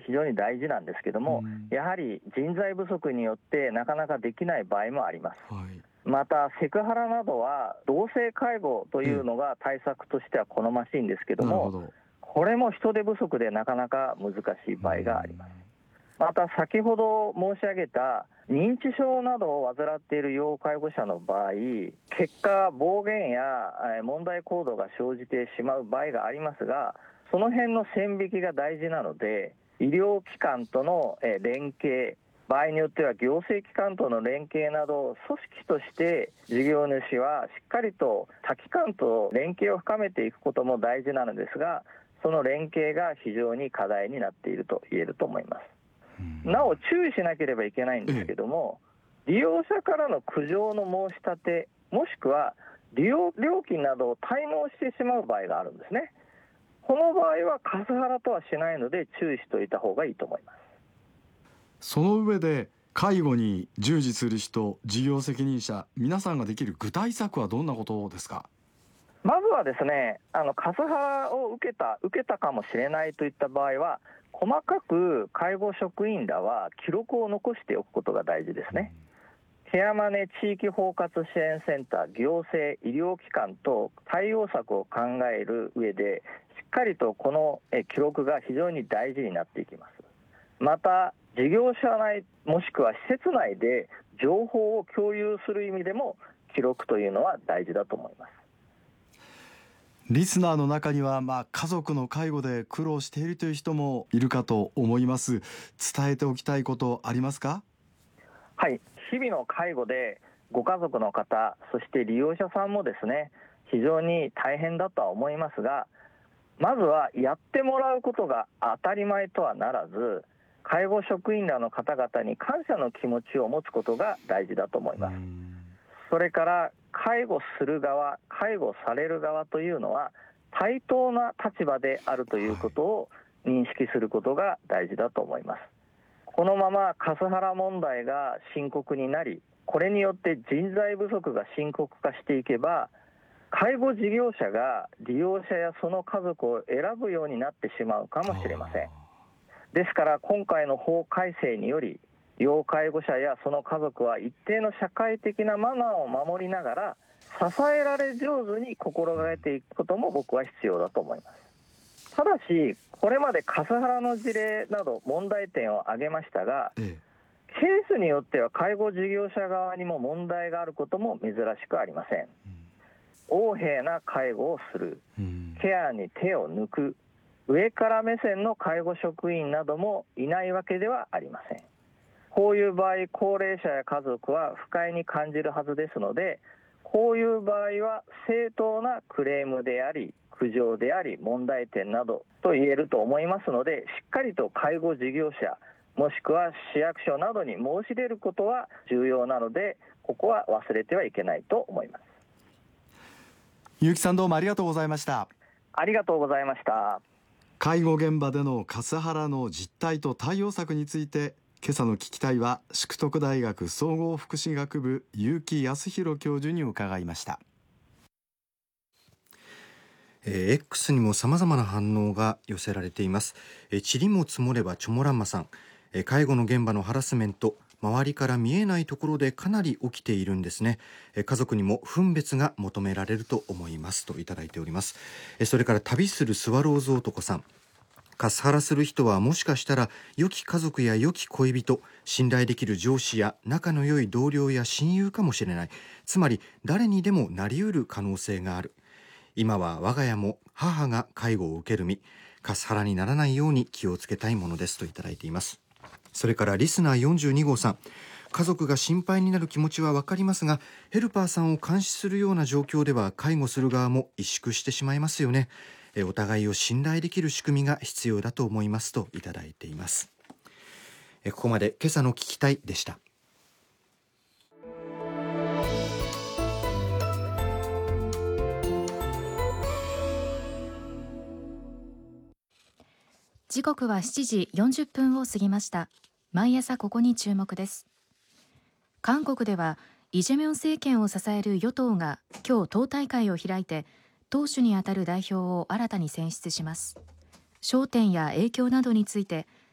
非常に大事なんですけども、やはり人材不足によってなかなかできない場合もあります。またセクハラなどは同性介護というのが対策としては好ましいんですけども、これも人手不足でなかなか難しい場合があります。また先ほど申し上げた認知症などを患っている要介護者の場合、結果暴言や問題行動が生じてしまう場合がありますが、その辺の線引きが大事なので、医療機関との連携、場合によっては行政機関との連携など組織として事業主はしっかりと他機関と連携を深めていくことも大事なのですが、その連携が非常に課題になっていると言えると思います。なお注意しなければいけないんですけども、利用者からの苦情の申し立て、もしくは利用料金などを滞納してしまう場合があるんですね。この場合はカスハラとはしないので注意しておいた方がいいと思います。 その上で介護に従事する人、事業責任者、皆さんができる具体策はどんなことですか？ まずはですね、カスハラを受けたかもしれないといった場合は、細かく介護職員らは記録を残しておくことが大事ですね。ケアマネ地域包括支援センター、行政、医療機関と対応策を考える上で、しっかりとこの記録が非常に大事になっていきます。また事業者内もしくは施設内で情報を共有する意味でも記録というのは大事だと思います。 リスナーの中には、家族の介護で苦労しているという人もいるかと思います。伝えておきたいことありますか？ はい、日々の介護でご家族の方、そして利用者さんもですね、非常に大変だとは思いますが、まずはやってもらうことが当たり前とはならず、介護職員らの方々に感謝の気持ちを持つことが大事だと思います。それから介護する側、介護される側というのは対等な立場であるということを認識することが大事だと思います。このままカスハラ問題が深刻になり、これによって人材不足が深刻化していけば、介護事業者が利用者やその家族を選ぶようになってしまうかもしれません。ですから今回の法改正により、要介護者やその家族は一定の社会的なマナーを守りながら支えられ上手に心がけていくことも僕は必要だと思います。ただしこれまでカスハラの事例など問題点を挙げましたが、ケースによっては介護事業者側にも問題があることも珍しくありません。横柄な介護をする、ケアに手を抜く、上から目線の介護職員などもいないわけではありません。こういう場合、高齢者や家族は不快に感じるはずですので、こういう場合は正当なクレームであり、苦情であり、問題点などと言えると思いますので、しっかりと介護事業者、もしくは市役所などに申し出ることは重要なので、ここは忘れてはいけないと思います。 結城さん、どうもありがとうございました。 ありがとうございました。 介護現場でのカスハラの実態と対応策について、今朝の聞きたいは淑徳大学総合福祉学部結城康弘教授に伺いました。 X にも様々な反応が寄せられています。塵も積もればチョモランマさん、介護の現場のハラスメント、周りから見えないところでかなり起きているんですね。家族にも分別が求められると思いますといただいております。それから旅するスワローズ男さん、カスハラする人はもしかしたら良き家族や良き恋人、信頼できる上司や仲の良い同僚や親友かもしれない。つまり誰にでもなりうる可能性がある。今は我が家も母が介護を受ける身、カスハラにならないように気をつけたいものですといただいています。それからリスナー42号さん、家族が心配になる気持ちは分かりますが、ヘルパーさんを監視するような状況では介護する側も萎縮してしまいますよね。お互いを信頼できる仕組みが必要だと思いますといただいています。ここまで今朝の聞きたいでした。 時刻は7時40分を過ぎました。毎朝ここに注目です。韓国ではイ・ジェミョン政権を支える与党が今日党大会を開いて、党首にあたる代表を新たに選出します。焦点や影響などについて